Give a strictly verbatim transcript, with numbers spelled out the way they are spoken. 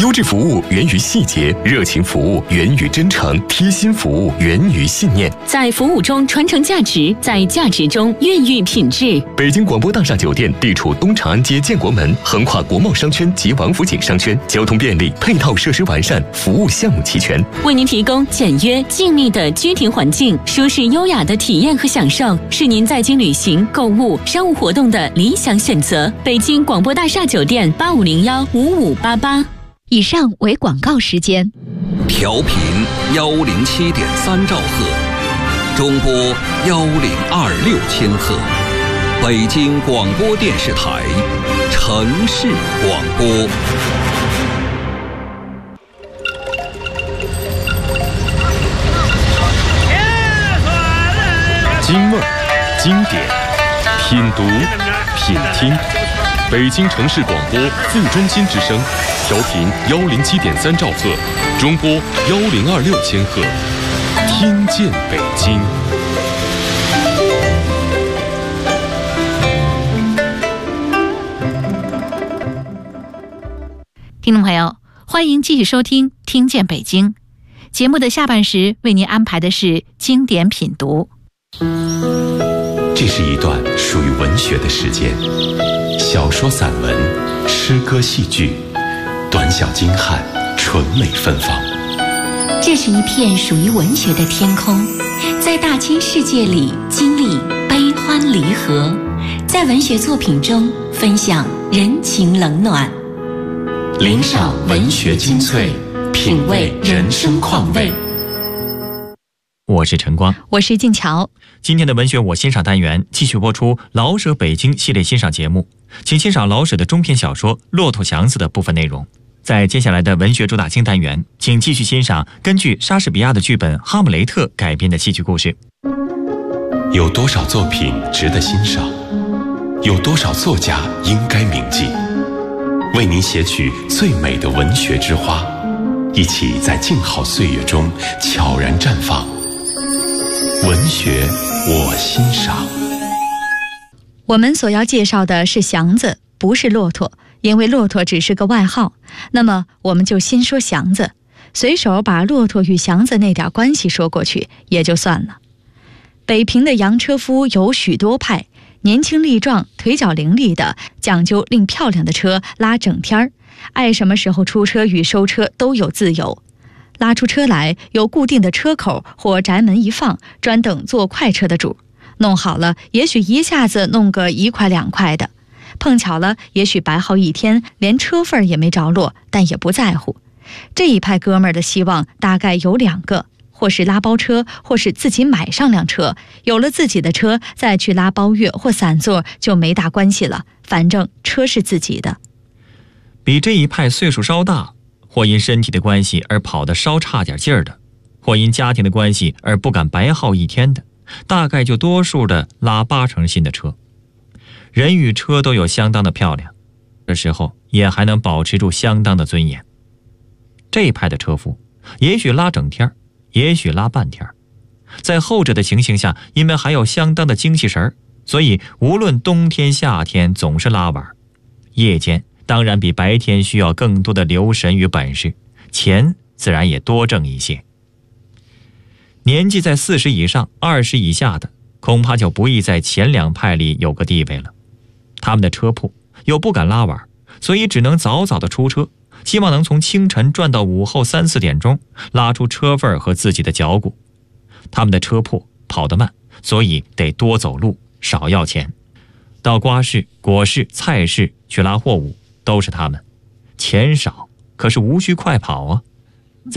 优质服务源于细节，热情服务源于真诚，贴心服务源于信念。 在服务中传承价值，在价值中孕育品质。 北京广播大厦酒店地处东长安街建国门，横跨国贸商圈及王府井商圈，交通便利，配套设施完善，服务项目齐全， 为您提供简约静谧的居庭环境，舒适优雅的体验和享受，是您在京旅行、购物、商务活动的理想选择。北京广播大厦酒店八五零幺五五八八。 以上为广告时间。 调频幺零七点三兆赫，中波幺零二六千赫，北京广播电视台城市广播。 京味儿、经典、品读、品听。北京城市广播副中心之声，调频幺零七点三兆赫，中波幺零二六千赫，听见北京。 听众朋友，欢迎继续收听《听见北京》节目的下半时，为您安排的是经典品读。 这是一段属于文学的时间，小说、散文、诗歌、戏剧，短小精悍，纯美芬芳。 这是一片属于文学的天空，在大千世界里经历悲欢离合，在文学作品中分享人情冷暖， 领赏文学精粹，品味人生况味。 我是晨光， 我是静乔。 今天的文学我欣赏单元继续播出老舍北京系列欣赏节目，请欣赏老舍的中篇小说《骆驼祥子》的部分内容。在接下来的文学主打经单元，请继续欣赏根据莎士比亚的剧本《哈姆雷特》改编的戏剧故事。 有多少作品值得欣赏？有多少作家应该铭记？为您写取最美的文学之花，一起在静好岁月中悄然绽放。文学我欣赏。 我们所要介绍的是祥子，不是骆驼，因为骆驼只是个外号。那么我们就先说祥子，随手把骆驼与祥子那点关系说过去也就算了。北平的洋车夫有许多派，年轻力壮、腿脚伶俐的，讲究令漂亮的车拉整天儿，爱什么时候出车与收车都有自由。拉出车来有固定的车口或宅门一放，专等坐快车的主。弄好了，也许一下子弄个一块两块的，碰巧了，也许白耗一天，连车份也没着落，但也不在乎。这一派哥们儿的希望大概有两个，或是拉包车，或是自己买上辆车，有了自己的车，再去拉包月或散座就没大关系了，反正车是自己的。 比这一派岁数稍大，或因身体的关系而跑得稍差点劲儿的，或因家庭的关系而不敢白耗一天的，大概就多数的拉八成新的车。人与车都有相当的漂亮，这时候也还能保持住相当的尊严。这一派的车夫也许拉整天，也许拉半天，在后者的情形下，因为还有相当的精气神，所以无论冬天夏天总是拉晚。夜间当然比白天需要更多的留神与本事，钱自然也多挣一些。年纪在四十以上、二十以下的，恐怕就不易在前两派里有个地位了。他们的车铺又不敢拉晚，所以只能早早的出车，希望能从清晨转到午后三四点钟，拉出车份和自己的脚骨。他们的车铺跑得慢，所以得多走路，少要钱。到瓜市、果市、菜市去拉货物都是他们，钱少，可是无需快跑啊。